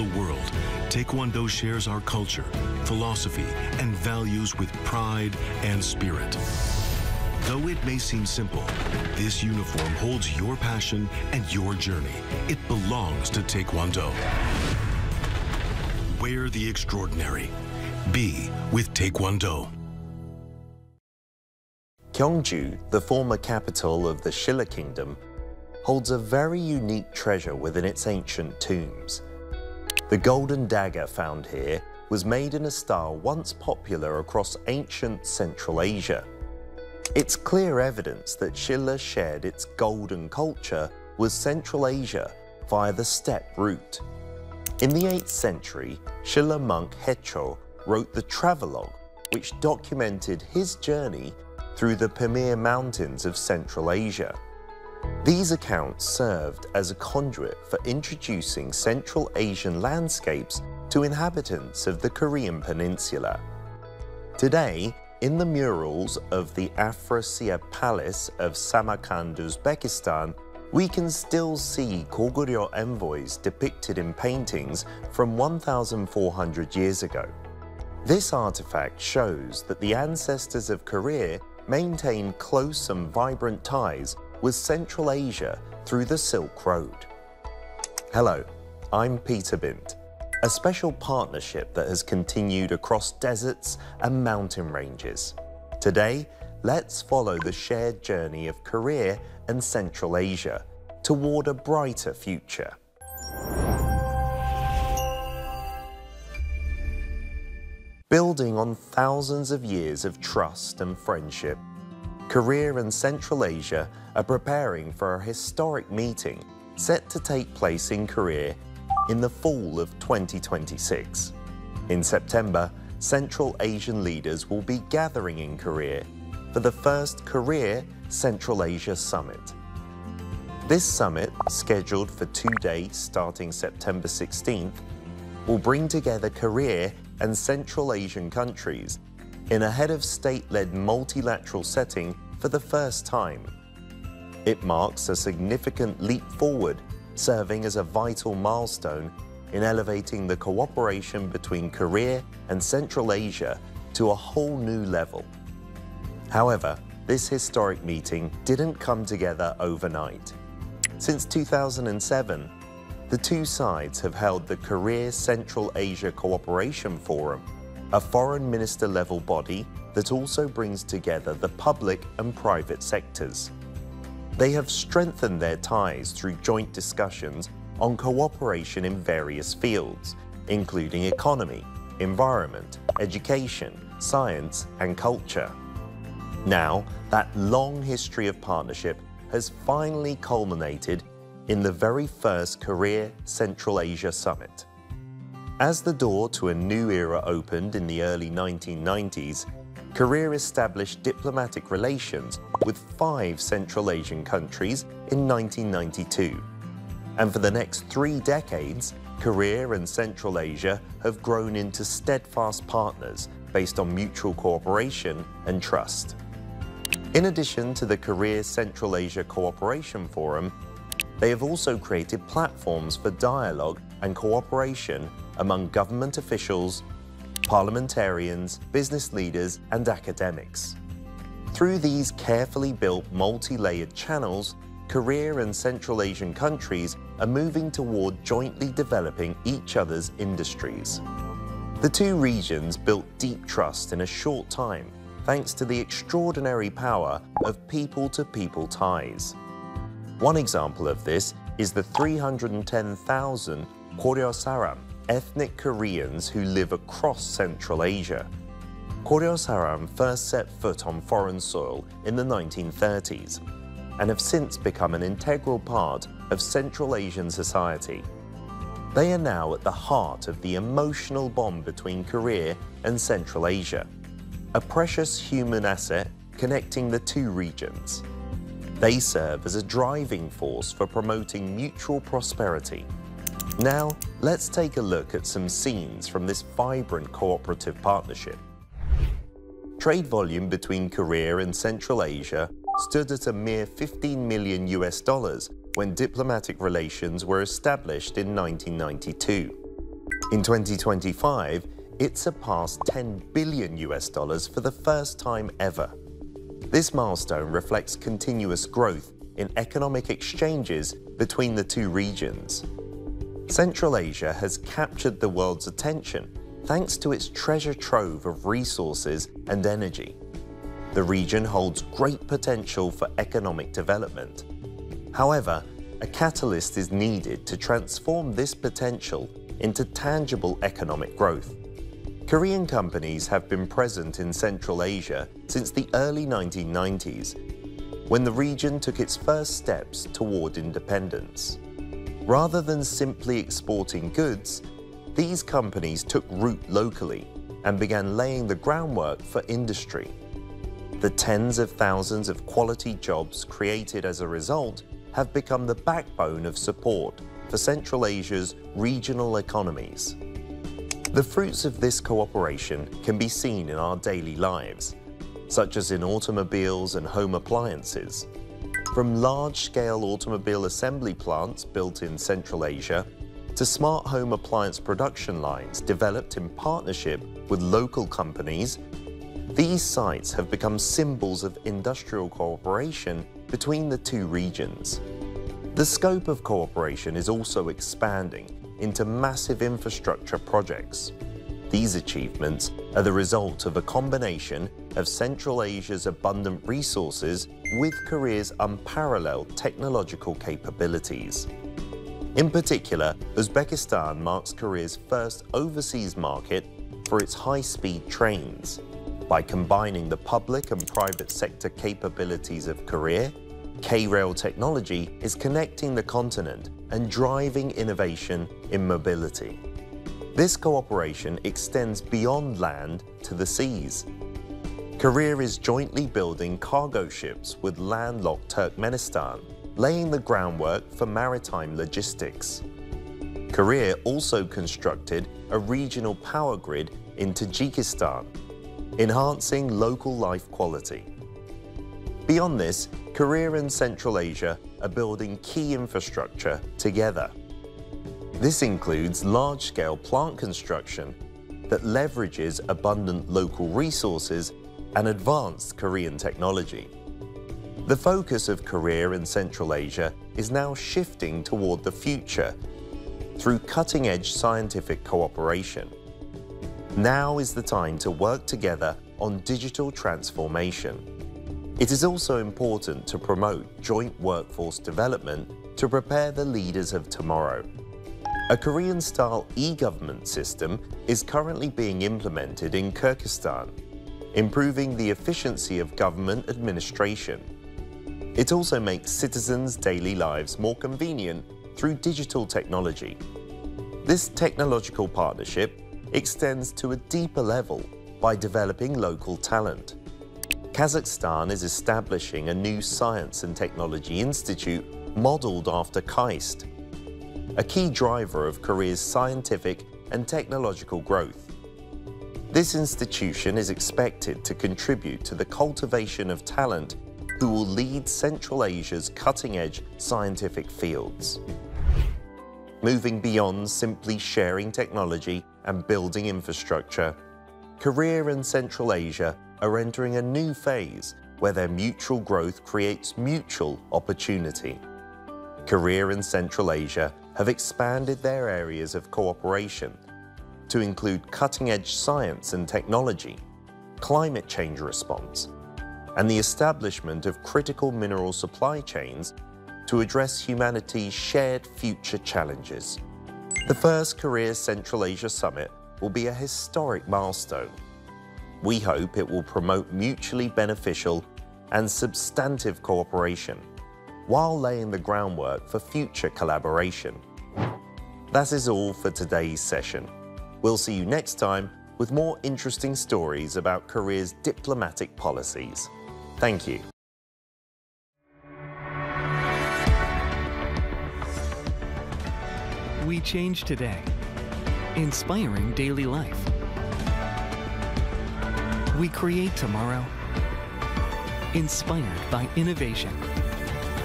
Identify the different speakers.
Speaker 1: the world, Taekwondo shares our culture, philosophy, and values with pride and spirit. Though it may seem simple, this uniform holds your passion and your journey. It belongs to Taekwondo. Wear the extraordinary. Be with Taekwondo.
Speaker 2: Gyeongju, the former capital of the Shilla Kingdom, holds a very unique treasure within its ancient tombs. The golden dagger found here was made in a style once popular across ancient Central Asia. It's clear evidence that Shilla shared its golden culture with Central Asia via the steppe route. In the 8th century, Shilla monk Hecho wrote the Travelogue, which documented his journey through the Pamir Mountains of Central Asia. These accounts served as a conduit for introducing Central Asian landscapes to inhabitants of the Korean peninsula. Today, in the murals of the Afrasiab Palace of Samarkand, Uzbekistan, we can still see Goguryeo envoys depicted in paintings from 1,400 years ago. This artifact shows that the ancestors of Korea maintained close and vibrant ties with Central Asia through the Silk Road. Hello, I'm Peter Bint, a special partnership that has continued across deserts and mountain ranges. Today, let's follow the shared journey of Korea and Central Asia toward a brighter future. Building on thousands of years of trust and friendship, Korea and Central Asia are preparing for a historic meeting set to take place in Korea in the fall of 2026. In September, Central Asian leaders will be gathering in Korea for the first Korea-Central Asia Summit. This summit, scheduled for 2 days starting September 16th, will bring together Korea and Central Asian countries in a head-of-state-led multilateral setting for the first time. It marks a significant leap forward, serving as a vital milestone in elevating the cooperation between Korea and Central Asia to a whole new level. However, this historic meeting didn't come together overnight. Since 2007, the two sides have held the Korea-Central Asia Cooperation Forum, a foreign minister-level body that also brings together the public and private sectors. They have strengthened their ties through joint discussions on cooperation in various fields, including economy, environment, education, science, and culture. Now, that long history of partnership has finally culminated in the very first Korea-Central Asia Summit. As the door to a new era opened in the early 1990s, Korea established diplomatic relations with 5 Central Asian countries in 1992. And for the next 3 decades, Korea and Central Asia have grown into steadfast partners based on mutual cooperation and trust. In addition to the Korea-Central Asia Cooperation Forum, they have also created platforms for dialogue and cooperation among government officials, parliamentarians, business leaders, and academics. Through these carefully built multi-layered channels, Korea and Central Asian countries are moving toward jointly developing each other's industries. The two regions built deep trust in a short time, thanks to the extraordinary power of people-to-people ties. One example of this is the 310,000 Goryeo Saram, ethnic Koreans who live across Central Asia. Goryeo Saram first set foot on foreign soil in the 1930s and have since become an integral part of Central Asian society. They are now at the heart of the emotional bond between Korea and Central Asia, a precious human asset connecting the two regions. They serve as a driving force for promoting mutual prosperity. Now, let's take a look at some scenes from this vibrant cooperative partnership. Trade volume between Korea and Central Asia stood at a mere $15 million when diplomatic relations were established in 1992. In 2025, it surpassed $10 billion for the first time ever. This milestone reflects continuous growth in economic exchanges between the two regions. Central Asia has captured the world's attention thanks to its treasure trove of resources and energy. The region holds great potential for economic development. However, a catalyst is needed to transform this potential into tangible economic growth. Korean companies have been present in Central Asia since the early 1990s, when the region took its first steps toward independence. Rather than simply exporting goods, these companies took root locally and began laying the groundwork for industry. The tens of thousands of quality jobs created as a result have become the backbone of support for Central Asia's regional economies. The fruits of this cooperation can be seen in our daily lives, such as in automobiles and home appliances. From large-scale automobile assembly plants built in Central Asia to smart home appliance production lines developed in partnership with local companies, these sites have become symbols of industrial cooperation between the two regions. The scope of cooperation is also expanding into massive infrastructure projects. These achievements are the result of a combination of Central Asia's abundant resources with Korea's unparalleled technological capabilities. In particular, Uzbekistan marks Korea's first overseas market for its high-speed trains. By combining the public and private sector capabilities of Korea, K-Rail technology is connecting the continent and driving innovation in mobility. This cooperation extends beyond land to the seas. Korea is jointly building cargo ships with landlocked Turkmenistan, laying the groundwork for maritime logistics. Korea also constructed a regional power grid in Tajikistan, enhancing local life quality. Beyond this, Korea and Central Asia are building key infrastructure together. This includes large-scale plant construction that leverages abundant local resources and advanced Korean technology. The focus of Korea and Central Asia is now shifting toward the future through cutting-edge scientific cooperation. Now is the time to work together on digital transformation. It is also important to promote joint workforce development to prepare the leaders of tomorrow. A Korean-style e-government system is currently being implemented in Kyrgyzstan, improving the efficiency of government administration. It also makes citizens' daily lives more convenient through digital technology. This technological partnership extends to a deeper level by developing local talent. Kazakhstan is establishing a new science and technology institute modeled after KAIST, a key driver of Korea's scientific and technological growth. This institution is expected to contribute to the cultivation of talent who will lead Central Asia's cutting-edge scientific fields. Moving beyond simply sharing technology and building infrastructure, Korea and Central Asia are entering a new phase where their mutual growth creates mutual opportunity. Korea and Central Asia have expanded their areas of cooperation to include cutting-edge science and technology, climate change response, and the establishment of critical mineral supply chains to address humanity's shared future challenges. The first Korea Central Asia Summit will be a historic milestone. We hope it will promote mutually beneficial and substantive cooperation, while laying the groundwork for future collaboration. That is all for today's session. We'll see you next time with more interesting stories about Korea's diplomatic policies. Thank you.
Speaker 3: We change today, inspiring daily life. We create tomorrow, inspired by innovation.